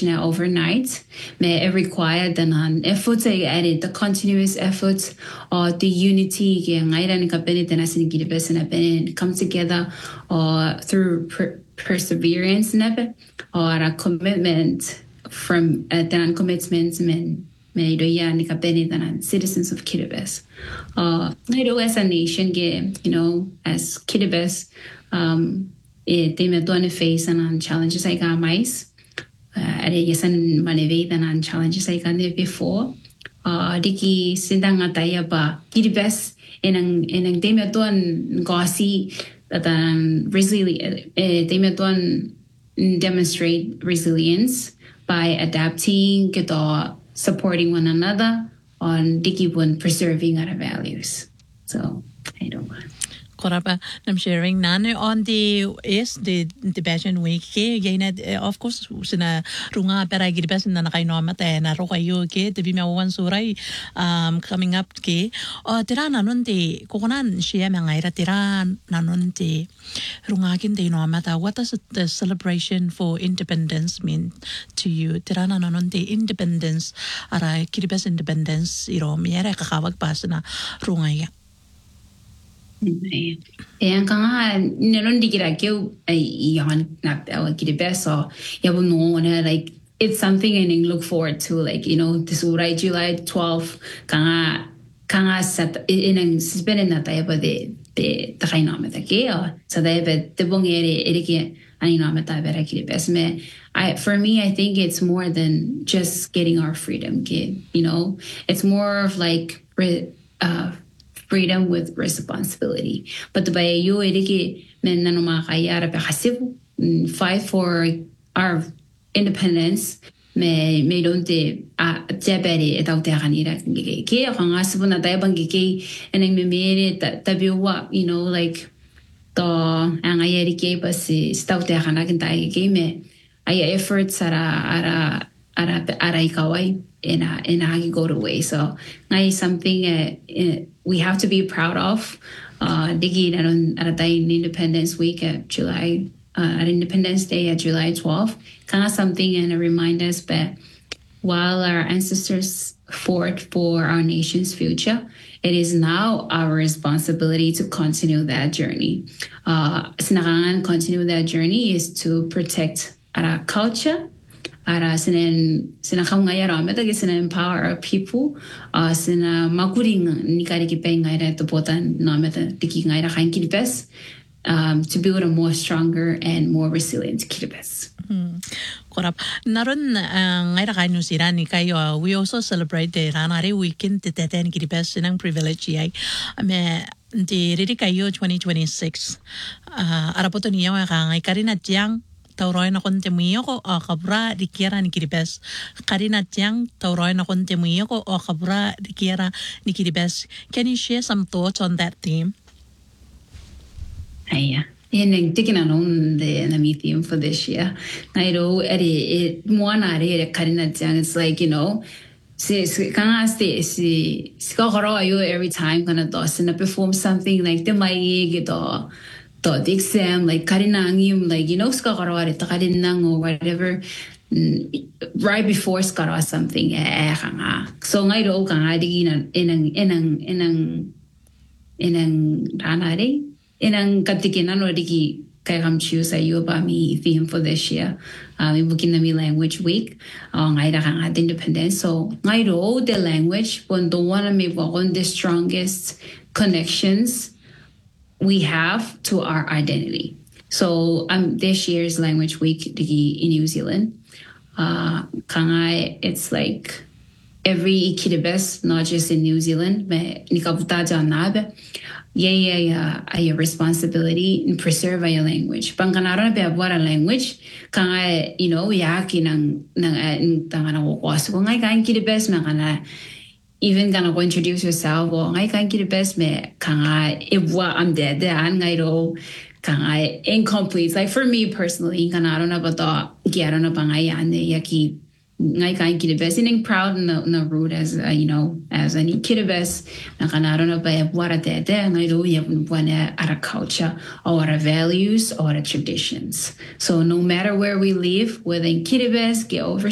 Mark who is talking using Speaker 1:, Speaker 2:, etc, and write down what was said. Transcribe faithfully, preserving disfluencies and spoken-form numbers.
Speaker 1: accomplish na overnight. May it required an effort ay added the continuous effort or the unity kaya ngayon ka benit na sinigilibes na benit come together or through per- perseverance na or a commitment from uh, dan commitments men may do ya ni ka benit na citizens of Kiribati. Uh, as a nation, you know, as Kiribati, um, it they met one face and challenges I got mice. Uh, yes, and manivate and challenges I got there before. Uh, Diki sindang ataya ba Kiribati in ang in ang they met one gossy that um resilient. They met one demonstrate resilience by adapting, get supporting one another. On Diki one preserving our values. So I don't want.
Speaker 2: Koraba, I'm sharing nane on the is the the Passion Week. Ke gained of course sina runga pera Kiribati na nakai no mata na rokayo ke te bima wan surai um coming up ke o tira nanon te kokonan siya mga ira tira nanon te runga kin te no mata. What does the celebration for independence mean to you? Tira nanon te independence ara Kiribati independence iro miera kakawag pas na runga ya.
Speaker 1: Yang kanga nilon dikira kyo ay yan na Kiribati so yabo no na like it's something I look forward to, like, you know, this uray July twelfth kanga kanga set inang spend na tayo ba de de takay namin tayo so tayo ba de bong ere ere ki ani namin tayo ba Kiribati me. I for me I think it's more than just getting our freedom, kid. You know, it's more of like uh. freedom with responsibility. But the bay you ediki men nanoma kayara pe hasib fight for our independence me me don't de a jabari etau te kanira ke ke hanga sibuna dai bangi ke eneng me mere tabiwa, you know, like to anga yeri ke basi stau te kana kintai ke me ay efforts ara ara ara ara ikawai in a in a go to way. So ngai something uh, uh, we have to be proud of. Uh, digi naron aratay Independence Week at July uh, at Independence Day at July twelfth. Kind of something and a remind us that while our ancestors fought for our nation's future, it is now our responsibility to continue that journey. Uh, sinarangan continue that journey is to protect our culture. Ara sinen sina kamngaya rame tagi sina empower our people uh sina makuring ni kari ki pay ngaira to potan name ta tiki ngaira kain Kiribati um to build a more stronger and more resilient Kiribati.
Speaker 2: Korap naron ngaira kain nusirani kayo we also celebrate the ranare weekend te teten Kiribati sinang privilege ay ame di riri kayo twenty twenty-six uh arapoto niya wa ngai karina tiang tauroy na konte muyo ko o kabra dikiera ni Kiribati karina tiang tauroy na konte muyo ko o kabra dikiera ni Kiribati. Can you share some thoughts on that theme?
Speaker 1: Aya in taking on the enemy theme for this year. I know it one area karina tiang, it's like, you know, si kanga si si skoro ayo every time kana dos na perform something like the mai gito to the exam like karinangim, like, you know, skakarawa ito karinang or whatever mm, right before skarawa something eh nga so ngay do ka nga di inang inang inang inang inang ranare inang katikinan o di kay kam choose ayo ba mi theme for this year um ibukin na mi language week uh, ngay da ka nga independence so ngay do the language when the one mi on the strongest connections we have to our identity. So um, this year's Language Week in New Zealand, uh, kangai, it's like every Kiribati, not just in New Zealand, but nikabuta janabe, yeah, yeah, yeah, a responsibility in preserve your language. Pangkanaron be abora language, kangai, you know, yaki nang nang tangana wakwas. Kung ngay kain Kiribati na kana. Even gonna go introduce yourself or I can't get the best me kanga ibwa I'm dead there and I do kanga incomplete. Like for me personally, kana I don't know about the I don't know bangaya yaki I can't get the best and proud and no rude as uh, you know as any Kiribati kana I don't know about what there there and I do have one our culture or our values or our traditions. So no matter where we live, whether in Kiribati, get over